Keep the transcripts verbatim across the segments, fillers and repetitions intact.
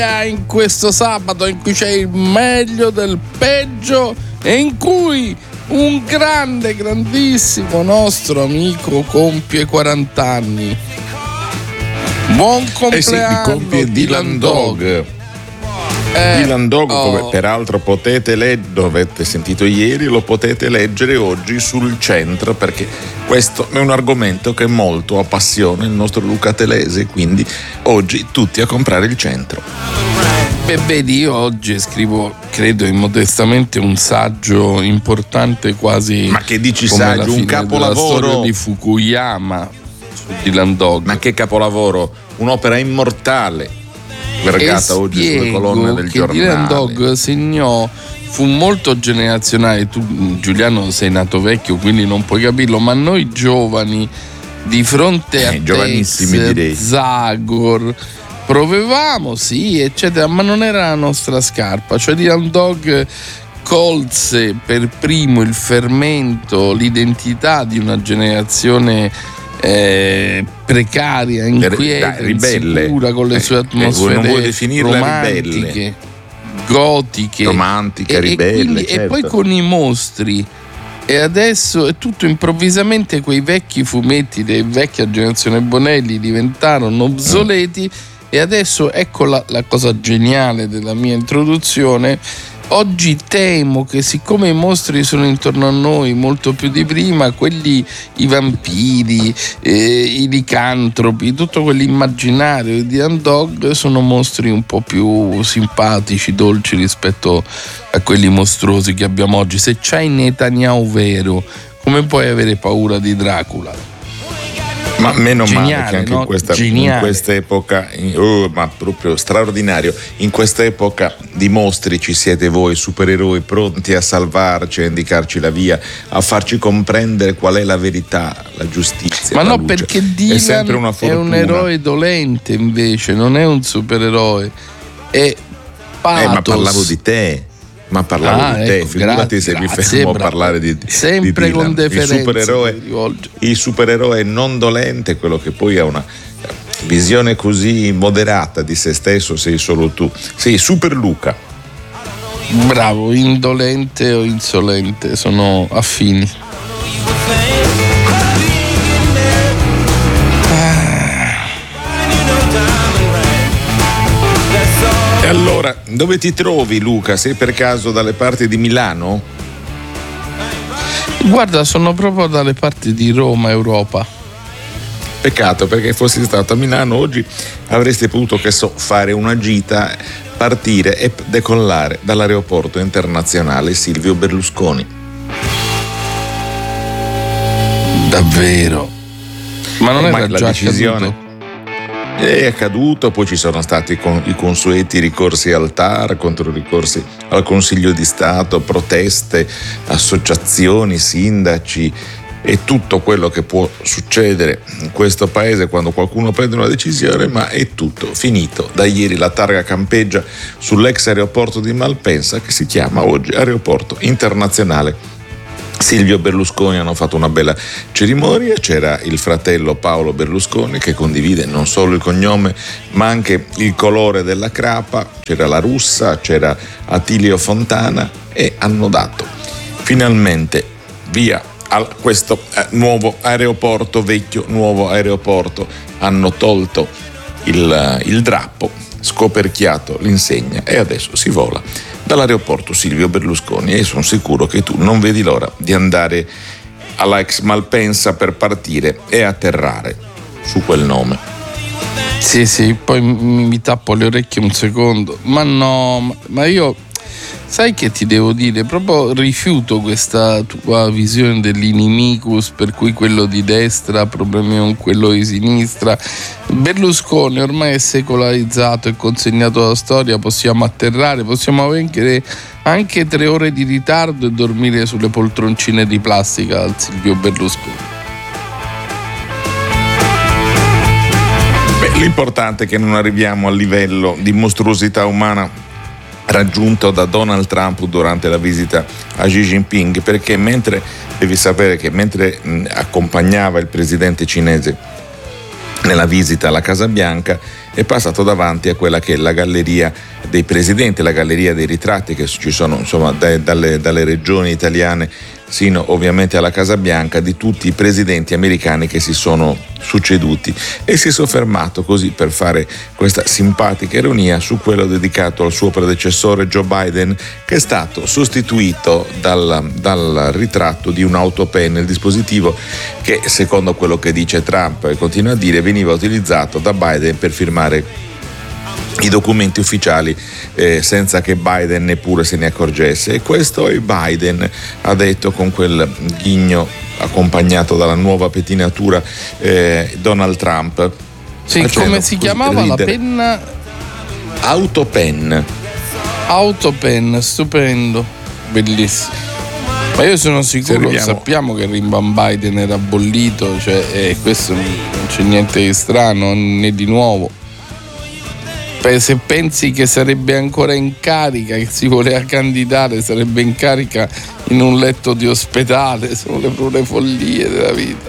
in questo sabato in cui c'è il meglio del peggio e in cui un grande, grandissimo nostro amico compie quaranta anni. Buon compleanno, eh sì, li compie Dylan Dog. Eh, Dylan Dog, oh. come peraltro potete leggere, lo avete sentito ieri, lo potete leggere oggi sul Centro, perché questo è un argomento che molto appassiona il nostro Luca Telese, quindi oggi tutti a comprare il Centro. Beh, vedi, io oggi scrivo, credo immodestamente, un saggio importante, quasi. Ma che dici come saggio? la Un capolavoro della storia di Fukuyama su Dylan Dog. Ma che capolavoro, un'opera immortale vergata oggi sulle colonne del che giornale. Dylan Dog segnò, fu molto generazionale. Tu, Giuliano, sei nato vecchio, quindi non puoi capirlo, ma noi giovani, di fronte a eh, giovanissimi Tex, direi, Zagor, provevamo, sì, eccetera, ma non era la nostra scarpa. Cioè Dylan Dog colse per primo il fermento, l'identità di una generazione Eh, precaria, inquieta, Dai, ribelle, insicura, con le sue atmosfere eh, non vuoi definirla romantiche, ribelle, gotiche, romantica, e, ribelle, e, quindi, certo. E poi con i mostri. E adesso è tutto improvvisamente, quei vecchi fumetti dei vecchia generazione Bonelli diventarono obsoleti. Mm. E adesso ecco la, la cosa geniale della mia introduzione. Oggi temo che, siccome i mostri sono intorno a noi molto più di prima, quelli, i vampiri, eh, i licantropi, tutto quell'immaginario di Dylan Dog sono mostri un po' più simpatici, dolci rispetto a quelli mostruosi che abbiamo oggi. Se c'hai Netanyahu vero, come puoi avere paura di Dracula? Ma meno Geniale, male che anche no? in, questa, in questa epoca, oh, ma proprio straordinario, in questa epoca di mostri ci siete voi, supereroi pronti a salvarci, a indicarci la via, a farci comprendere qual è la verità, la giustizia. Ma la no, luce. perché Dylan è sempre una fortuna. È un eroe dolente, invece, non è un supereroe. È pathos. Eh, ma parlavo di te. Ma parlavo ah, di te, ecco, figurati gra- se mi grazie, fermo bravo. a parlare di, sempre di Dylan. con deferenza. Il supereroe, il supereroe non dolente, quello che poi ha una visione così moderata di se stesso, sei solo tu. Sei Super Luca. Bravo, indolente o insolente, sono affini. E allora, dove ti trovi, Luca? Sei per caso dalle parti di Milano? Guarda, sono proprio dalle parti di Roma, Europa. Peccato, perché fossi stato a Milano oggi avresti potuto, che so, fare una gita, partire e decollare dall'aeroporto internazionale Silvio Berlusconi. Davvero? Ma non Ormai era la già decisione accaduto? È accaduto, poi ci sono stati i consueti ricorsi al T A R, contro ricorsi al Consiglio di Stato, proteste, associazioni, sindaci e tutto quello che può succedere in questo paese quando qualcuno prende una decisione, ma è tutto finito. Da ieri la targa campeggia sull'ex aeroporto di Malpensa, che si chiama oggi Aeroporto Internazionale Silvio Berlusconi. Hanno fatto una bella cerimonia, c'era il fratello Paolo Berlusconi che condivide non solo il cognome ma anche il colore della crapa, c'era la Russa, c'era Attilio Fontana e hanno dato finalmente via a questo nuovo aeroporto, vecchio nuovo aeroporto. Hanno tolto il, il drappo, scoperchiato l'insegna e adesso si vola dall'aeroporto Silvio Berlusconi e sono sicuro che tu non vedi l'ora di andare alla ex Malpensa per partire e atterrare su quel nome. Sì, sì, poi mi, mi tappo le orecchie un secondo. Ma no, ma io, sai che ti devo dire? Proprio rifiuto questa tua visione dell'inimicus, per cui quello di destra ha problemi con quello di sinistra. Berlusconi ormai è secolarizzato e consegnato alla storia, possiamo atterrare, possiamo avere anche tre ore di ritardo e dormire sulle poltroncine di plastica al Silvio Berlusconi. Beh, l'importante è che non arriviamo al livello di mostruosità umana raggiunto da Donald Trump durante la visita a Xi Jinping, perché mentre devi sapere che mentre mh, accompagnava il presidente cinese nella visita alla Casa Bianca, è passato davanti a quella che è la galleria dei presidenti, la galleria dei ritratti che ci sono, insomma, dai, dalle, dalle regioni italiane sino ovviamente alla Casa Bianca, di tutti i presidenti americani che si sono succeduti, e si è soffermato così, per fare questa simpatica ironia, su quello dedicato al suo predecessore Joe Biden, che è stato sostituito dal, dal ritratto di un autopen, il dispositivo che, secondo quello che dice Trump e continua a dire, veniva utilizzato da Biden per firmare i documenti ufficiali eh, senza che Biden neppure se ne accorgesse. E questo è Biden, ha detto con quel ghigno accompagnato dalla nuova pettinatura eh, Donald Trump. Sì, come si chiamava ridere. La penna? Autopen. Autopen, stupendo, bellissimo. Ma io sono sicuro, Serviamo. sappiamo che Rimban Biden era bollito, cioè, e questo non c'è niente di strano né di nuovo. Se pensi che sarebbe ancora in carica, che si voleva candidare, sarebbe in carica in un letto di ospedale, sono le pure follie della vita.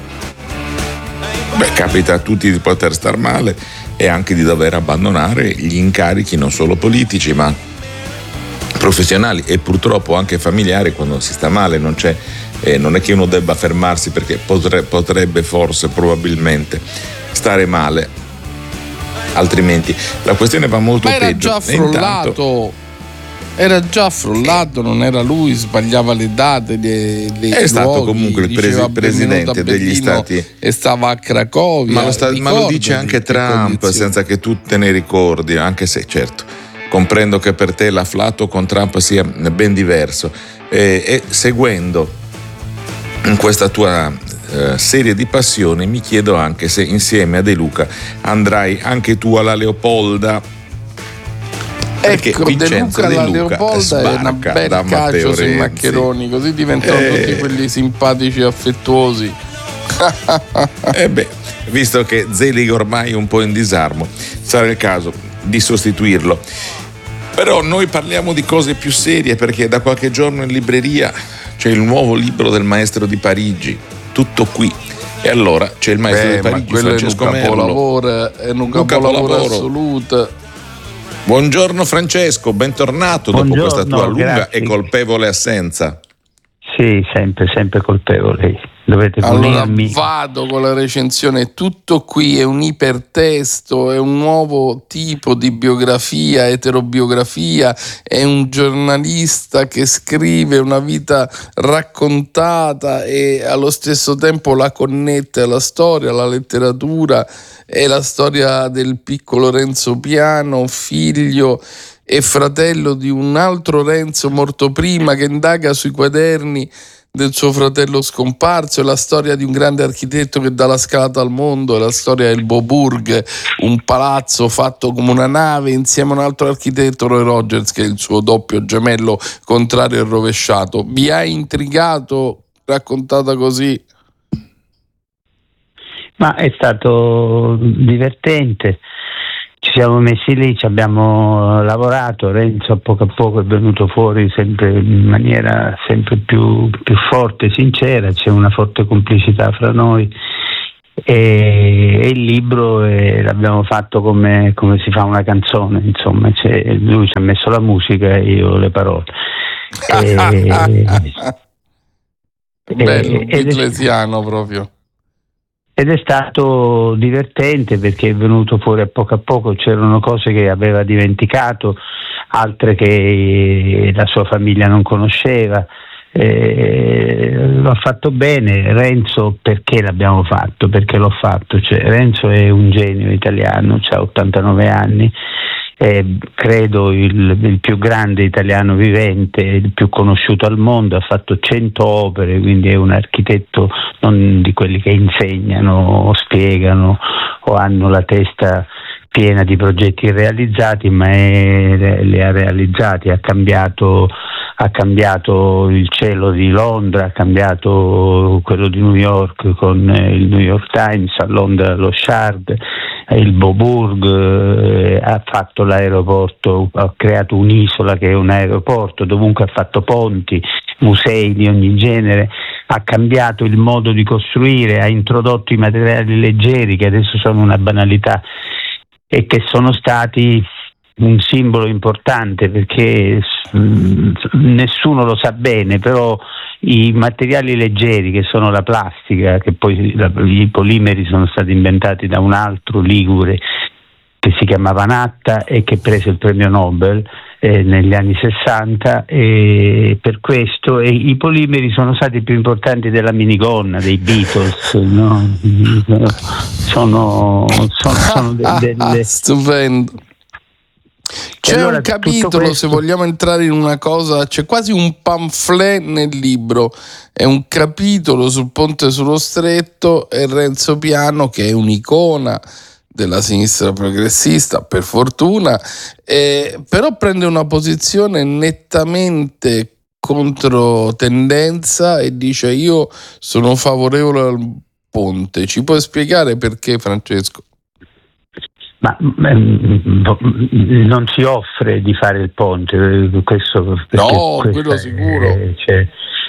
Beh, capita a tutti di poter star male e anche di dover abbandonare gli incarichi non solo politici ma professionali e purtroppo anche familiari quando si sta male. Non c'è, eh, non è che uno debba fermarsi perché potre, potrebbe forse probabilmente stare male, altrimenti la questione va molto Ma era peggio. Già frullato, intanto, era già frullato, non era lui, sbagliava le date, le, le è luoghi, stato comunque il presi- presidente degli Stati e stava a Cracovia. Ma lo, sta, ma lo dice anche Trump senza che tu te ne ricordi, anche se certo comprendo che per te l'afflato con Trump sia ben diverso, e, e seguendo in questa tua Uh, serie di passioni mi chiedo anche se insieme a De Luca andrai anche tu alla Leopolda, perché ecco, Vincenzo De Luca, De Luca Leopolda è una bel calcio sui maccheroni, così diventano eh, tutti quelli simpatici e affettuosi. E eh beh, visto che Zelig ormai è un po' in disarmo, sarà il caso di sostituirlo. Però noi parliamo di cose più serie, perché da qualche giorno in libreria c'è il nuovo libro del maestro di Parigi, Tutto qui. E allora c'è il maestro Beh, di Parigi, Francesco è un Merlo. capolavoro, è un capolavoro assoluto. Buongiorno Francesco, bentornato. Buongiorno, dopo questa tua lunga grazie. e colpevole assenza. Sì, sempre, sempre colpevole. Dovete allora punirmi. Vado con la recensione. Tutto qui è un ipertesto, è un nuovo tipo di biografia, eterobiografia, è un giornalista che scrive una vita raccontata e allo stesso tempo la connette alla storia, alla letteratura. È la storia del piccolo Renzo Piano, figlio e fratello di un altro Renzo morto prima, che indaga sui quaderni del suo fratello scomparso. È la storia di un grande architetto che dà la scalata al mondo, è la storia del Boburg, un palazzo fatto come una nave insieme a un altro architetto, Roy Rogers, che è il suo doppio gemello contrario e rovesciato. Vi ha intrigato raccontata così? Ma è stato divertente. Ci siamo messi lì, ci abbiamo lavorato. Renzo a poco a poco è venuto fuori sempre in maniera sempre più, più forte, sincera. C'è una forte complicità fra noi e, e il libro è, l'abbiamo fatto come, come si fa una canzone, insomma. C'è, lui ci ha messo la musica e io le parole. E, bello, beatlesiano proprio. Ed è stato divertente perché è venuto fuori a poco a poco, c'erano cose che aveva dimenticato, altre che la sua famiglia non conosceva. Eh, l'ha fatto bene. Renzo, perché l'abbiamo fatto? Perché l'ho fatto? Cioè, Renzo è un genio italiano, ha ottantanove anni, è credo il, il più grande italiano vivente, il più conosciuto al mondo, ha fatto cento opere, quindi è un architetto non di quelli che insegnano o spiegano o hanno la testa piena di progetti irrealizzati, ma è, li ha realizzati. Ha cambiato, ha cambiato il cielo di Londra, ha cambiato quello di New York con il New York Times, a Londra lo Shard, il Boburg, eh, ha fatto l'aeroporto, ha creato un'isola che è un aeroporto, dovunque ha fatto ponti, musei di ogni genere, ha cambiato il modo di costruire, ha introdotto i materiali leggeri che adesso sono una banalità. e che sono stati un simbolo importante, perché mh, nessuno lo sa bene, però i materiali leggeri, che sono la plastica, che poi la, i polimeri sono stati inventati da un altro ligure che si chiamava Natta e che prese il premio Nobel eh, negli anni sessanta, e per questo e i polimeri sono stati più importanti della minigonna dei Beatles, no? sono, sono, sono de, delle... Stupendo. C'è allora, un capitolo, questo... se vogliamo entrare in una cosa, c'è quasi un pamphlet nel libro, è un capitolo sul Ponte sullo Stretto e Renzo Piano, che è un'icona della sinistra progressista, per fortuna, eh, però prende una posizione nettamente contro tendenza e dice: io sono favorevole al ponte. Ci puoi spiegare perché, Francesco? Ma non si offre di fare il ponte, questo, no, quello sicuro. È, cioè,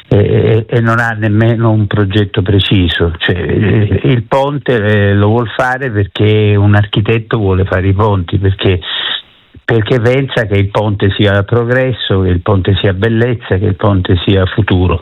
e, e non ha nemmeno un progetto preciso, cioè, il ponte lo vuol fare perché un architetto vuole fare i ponti, perché perché pensa che il ponte sia progresso, che il ponte sia bellezza, che il ponte sia futuro,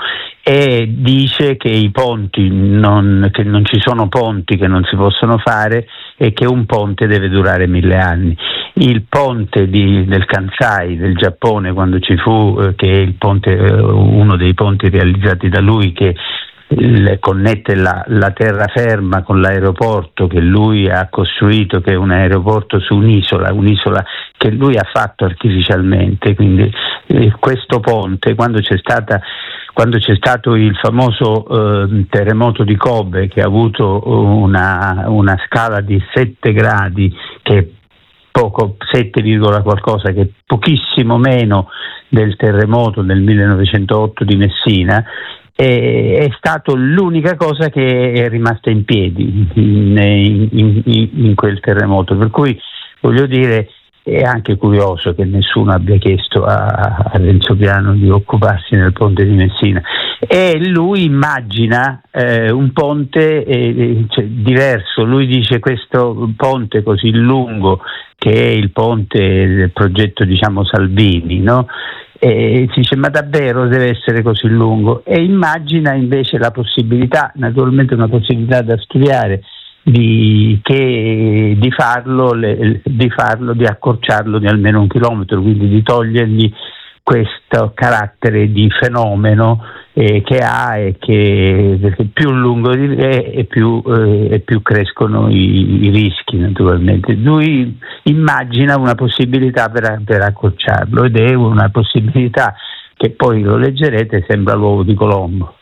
e dice che i ponti non, che non ci sono ponti che non si possono fare e che un ponte deve durare mille anni. Il ponte di, del Kansai del Giappone, quando ci fu, eh, che è il ponte, eh, uno dei ponti realizzati da lui, che il, connette la, la terraferma con l'aeroporto che lui ha costruito, che è un aeroporto su un'isola, un'isola che lui ha fatto artificialmente. Quindi eh, questo ponte, quando c'è stata quando c'è stato il famoso eh, terremoto di Kobe, che ha avuto una, una scala di sette gradi, che è poco, sette, qualcosa, che è pochissimo meno del terremoto del millenovecentotto di Messina, è, è stato l'unica cosa che è rimasta in piedi in, in, in, in quel terremoto, per cui voglio dire, è anche curioso che nessuno abbia chiesto a, a Renzo Piano di occuparsi del ponte di Messina, e lui immagina eh, un ponte eh, cioè, diverso. Lui dice: questo ponte così lungo, che è il ponte del progetto, diciamo, Salvini, no? E si dice: ma davvero deve essere così lungo? E immagina invece la possibilità, naturalmente una possibilità da studiare, di, che, di farlo, le, di farlo, di accorciarlo di almeno un chilometro, quindi di togliergli questo carattere di fenomeno eh, che ha, e che perché più lungo è e più, eh, e più crescono i, i rischi, naturalmente. Lui immagina una possibilità per, per accorciarlo, ed è una possibilità che poi, lo leggerete, sembra l'uovo di Colombo.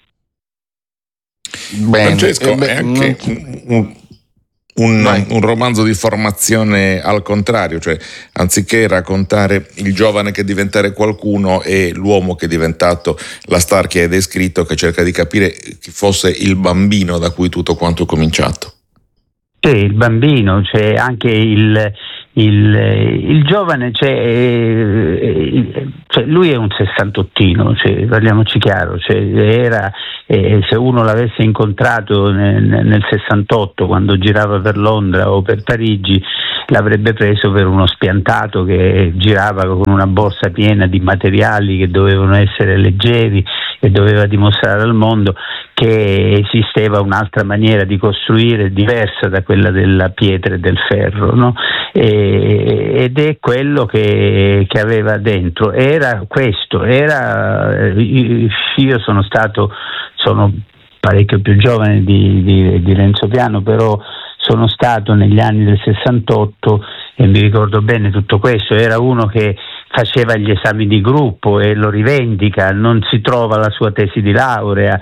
Bene. Francesco, eh, beh, è anche un, un, un romanzo di formazione al contrario, cioè anziché raccontare il giovane che diventare qualcuno, è l'uomo che è diventato la star che hai descritto, che cerca di capire chi fosse il bambino da cui tutto quanto è cominciato. Sì, il bambino, cioè anche il, il, il giovane, cioè, eh, cioè lui è un sessantottino, cioè, parliamoci chiaro, cioè, era, eh, se uno l'avesse incontrato nel, nel sessantotto, quando girava per Londra o per Parigi, l'avrebbe preso per uno spiantato che girava con una borsa piena di materiali che dovevano essere leggeri, e doveva dimostrare al mondo che esisteva un'altra maniera di costruire, diversa da quella della pietra e del ferro, no? E, ed è quello che, che aveva dentro, era questo, era io sono stato sono parecchio più giovane di, di, di Renzo Piano, però sono stato negli anni del sessantotto e mi ricordo bene tutto questo. Era uno che faceva gli esami di gruppo e lo rivendica, non si trova la sua tesi di laurea,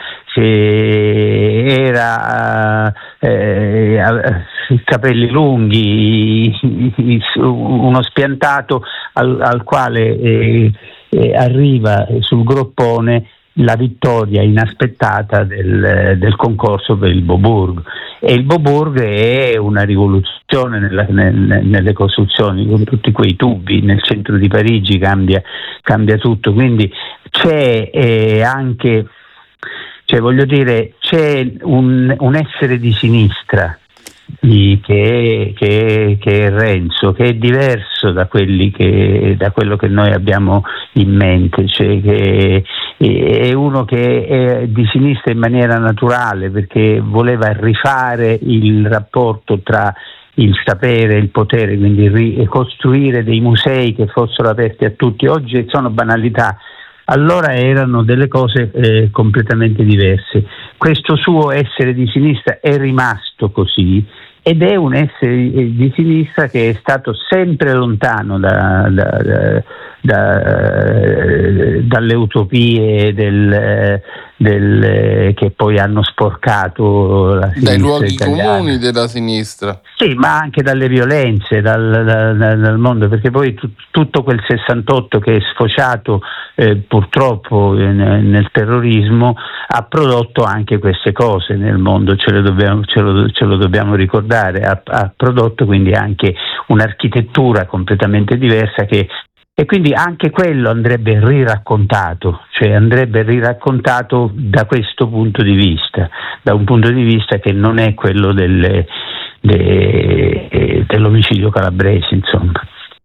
era eh, capelli lunghi, uno spiantato al, al quale eh, eh, arriva sul groppone la vittoria inaspettata del, del concorso per il Boburg, e il Boburg è una rivoluzione nella, nelle, nelle costruzioni, con tutti quei tubi nel centro di Parigi, cambia, cambia tutto, quindi c'è eh, anche, cioè voglio dire, c'è un, un essere di sinistra che, che, che è Renzo, che è diverso da quelli che da quello che noi abbiamo in mente, cioè che è uno che è di sinistra in maniera naturale, perché voleva rifare il rapporto tra il sapere e il potere, quindi ricostruire dei musei che fossero aperti a tutti. Oggi sono banalità, allora erano delle cose eh, completamente diverse. Questo suo essere di sinistra è rimasto così, ed è un essere di sinistra che è stato sempre lontano da, da, da, da, dalle utopie del, del, che poi hanno sporcato la sinistra dai luoghi italiana. Comuni della sinistra. Sì, ma anche dalle violenze, dal, dal, dal mondo, perché poi tu, tutto quel sessantotto che è sfociato eh, purtroppo nel, nel terrorismo ha prodotto anche queste cose nel mondo, ce, le dobbiamo, ce, lo, ce lo dobbiamo ricordare, ha, ha prodotto quindi anche un'architettura completamente diversa che e quindi anche quello andrebbe riraccontato, cioè andrebbe riraccontato da questo punto di vista, da un punto di vista che non è quello delle, de, dell'omicidio calabrese, insomma.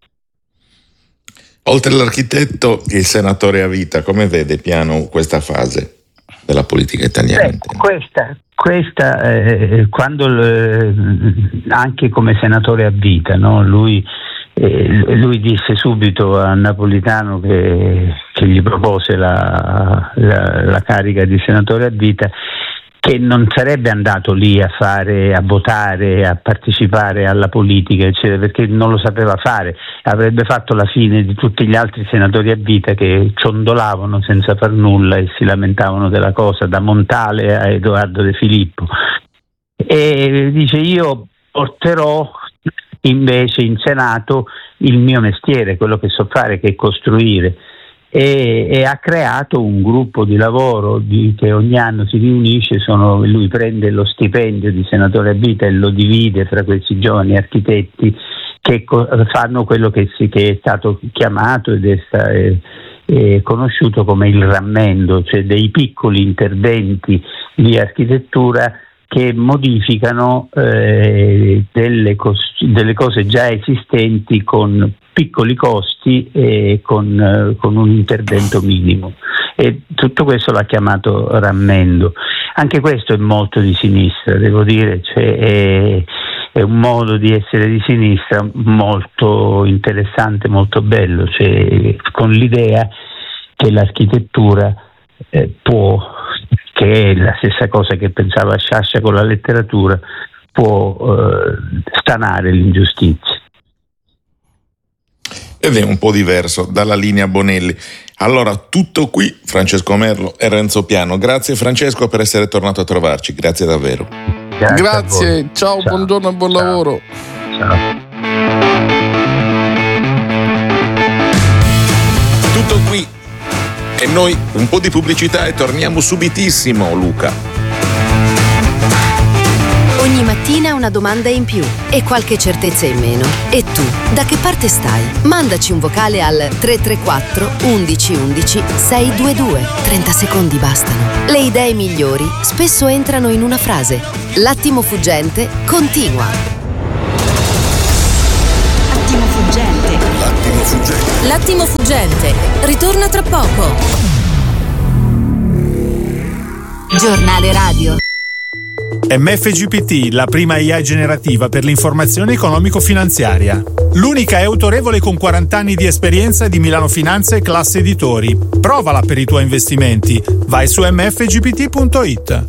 Oltre all'architetto, il senatore a vita, come vede Piano questa fase della politica italiana? Beh, questa, questa eh, quando eh, anche come senatore a vita, no? lui Eh, lui disse subito a Napolitano che, che gli propose la, la, la carica di senatore a vita, che non sarebbe andato lì a fare, a votare, a partecipare alla politica, eccetera, perché non lo sapeva fare. Avrebbe fatto la fine di tutti gli altri senatori a vita che ciondolavano senza far nulla e si lamentavano della cosa, da Montale a Edoardo De Filippo. E dice: io porterò invece in Senato il mio mestiere, quello che so fare, che è costruire, e, e ha creato un gruppo di lavoro di, che ogni anno si riunisce. Sono, lui prende lo stipendio di senatore a vita e lo divide fra questi giovani architetti che co- fanno quello che, si, che è stato chiamato ed è, è, è conosciuto come il rammendo, cioè dei piccoli interventi di architettura che modificano eh, delle, cos- delle cose già esistenti con piccoli costi e con, eh, con un intervento minimo. E tutto questo l'ha chiamato rammendo. Anche questo è molto di sinistra, devo dire, cioè è, è un modo di essere di sinistra molto interessante, molto bello, cioè con l'idea che l'architettura eh, può, che è la stessa cosa che pensava Sciascia con la letteratura, può eh, stanare l'ingiustizia. Ed è un po' diverso dalla linea Bonelli. Allora, tutto qui, Francesco Merlo e Renzo Piano. Grazie Francesco per essere tornato a trovarci, grazie davvero. Grazie, grazie. Ciao, ciao, buongiorno e buon ciao. lavoro. Ciao. Tutto qui. E noi un po' di pubblicità e torniamo subitissimo, Luca. Ogni mattina una domanda in più e qualche certezza in meno. E tu, da che parte stai? Mandaci un vocale al tre tre quattro undici undici seicentoventidue. trenta secondi bastano. Le idee migliori spesso entrano in una frase. L'attimo fuggente continua. Attimo fuggente. L'attimo fuggente. L'attimo fuggente. Ritorna tra poco. Giornale radio. M F G P T, la prima A I generativa per l'informazione economico-finanziaria. L'unica è autorevole con quaranta anni di esperienza di Milano Finanza e Classe Editori. Provala per i tuoi investimenti. Vai su m f g p t punto i t.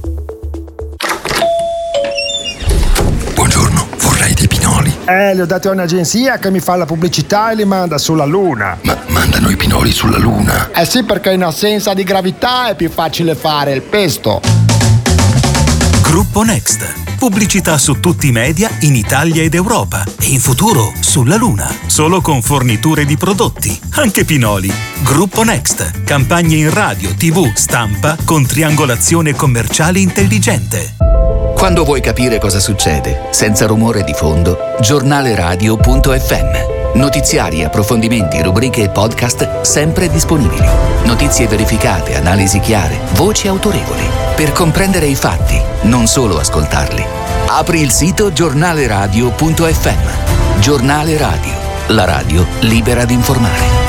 Buongiorno, vorrei dei pinoli. Eh, li ho dati a un'agenzia che mi fa la pubblicità e li manda sulla Luna. Ma mandano i pinoli sulla Luna? Eh sì, perché in assenza di gravità è più facile fare il pesto. Gruppo Next. Pubblicità su tutti i media in Italia ed Europa e in futuro sulla Luna. Solo con forniture di prodotti, anche pinoli. Gruppo Next. Campagne in radio, tivù, stampa con triangolazione commerciale intelligente. Quando vuoi capire cosa succede, senza rumore di fondo, giornaleradio punto effe emme. Notiziari, approfondimenti, rubriche e podcast sempre disponibili. Notizie verificate, analisi chiare, voci autorevoli. Per comprendere i fatti, non solo ascoltarli. Apri il sito giornaleradio punto effe emme. Giornale Radio, la radio libera di informare.